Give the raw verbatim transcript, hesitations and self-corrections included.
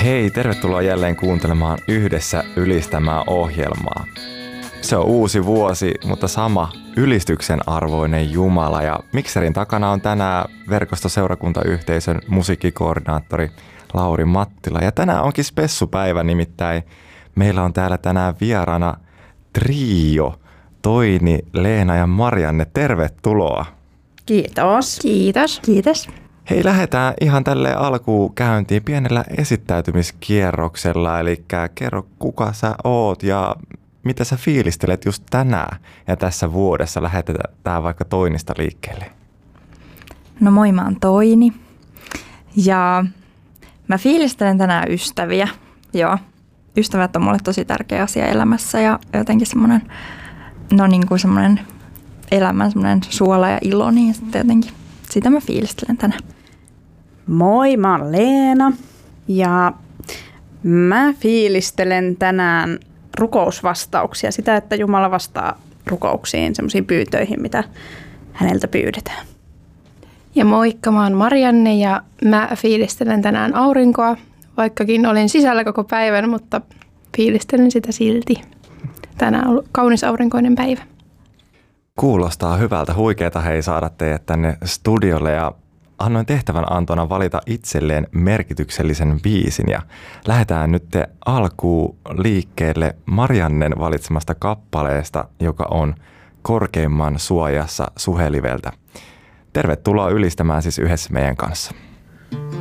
Hei, tervetuloa jälleen kuuntelemaan Yhdessä ylistämää ohjelmaa. Se on uusi vuosi, mutta sama ylistyksen arvoinen Jumala. Ja mikserin takana on tänään verkostoseurakuntayhteisön musiikkikoordinaattori Lauri Mattila. Ja tänään onkin spessupäivä, nimittäin meillä on täällä tänään vieraana trio, Toini, Leena ja Marianne. Tervetuloa. Kiitos. Kiitos. Kiitos. Hei, lähdetään ihan tälle alkuun käyntiin pienellä esittäytymiskierroksella. Eli kerro, kuka sä oot ja mitä sä fiilistelet just tänään ja tässä vuodessa. Lähdetään vaikka Toinista liikkeelle. No moi, mä oon Toini. Ja mä fiilistelen tänään ystäviä. Joo, ystävät on mulle tosi tärkeä asia elämässä ja jotenkin semmoinen, no niin kuin semmoinen elämän semmoinen suola ja ilo, niin sitten jotenkin sitä mä fiilistelen tänään. Moi, mä oon Leena ja mä fiilistelen tänään rukousvastauksia, sitä, että Jumala vastaa rukouksiin, semmoisiin pyytöihin, mitä häneltä pyydetään. Ja moikka, mä oon Marianne ja mä fiilistelen tänään aurinkoa, vaikkakin olin sisällä koko päivän, mutta fiilistelen sitä silti. Tänään on ollut kaunis aurinkoinen päivä. Kuulostaa hyvältä, huikeeta hei saada teidät tänne studiolle ja annoin tehtävän Antona valita itselleen merkityksellisen biisin ja lähdetään nyt alkuun liikkeelle Mariannen valitsemasta kappaleesta, joka on Korkeimman suojassa Suheliveltä. Tervetuloa ylistämään siis yhdessä meidän kanssa.